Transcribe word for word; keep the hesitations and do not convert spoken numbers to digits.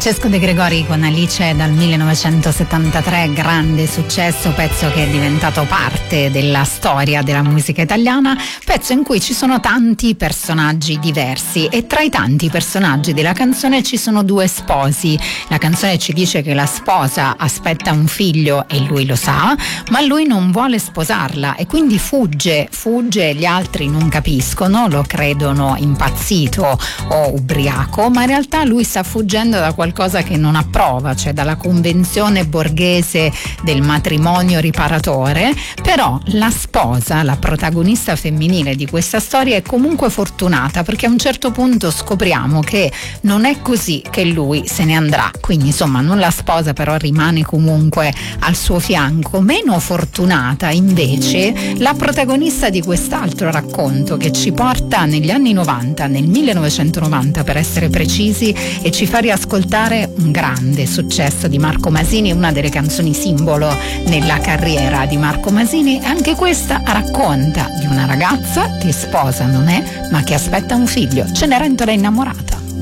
Francesco De Gregori con Alice dal millenovecentosettantatré, grande successo, pezzo che è diventato parte della storia della musica italiana, pezzo in cui ci sono tanti personaggi diversi e tra i tanti personaggi della canzone ci sono due sposi. La canzone ci dice che la sposa aspetta un figlio e lui lo sa, ma lui non vuole sposarla e quindi fugge, fugge e gli altri non capiscono, lo credono impazzito o ubriaco, ma in realtà lui sta fuggendo da qualcosa che non approva, cioè dalla convenzione borghese del matrimonio riparatore. Però la sposa, la protagonista femminile di questa storia, è comunque fortunata, perché a un certo punto scopriamo che non è così che lui se ne andrà, quindi insomma non la sposa, però rimane comunque al suo fianco. Meno fortunata invece la protagonista di quest'altro racconto, che ci porta negli anni novanta, nel millenovecentonovanta per essere precisi, e ci fa riascoltare un grande successo di Marco Masini, una delle canzoni simbolo nella carriera di Marco Masini. Anche questa racconta di una ragazza che sposa non è, ma che aspetta un figlio. Cenerentola innamorata.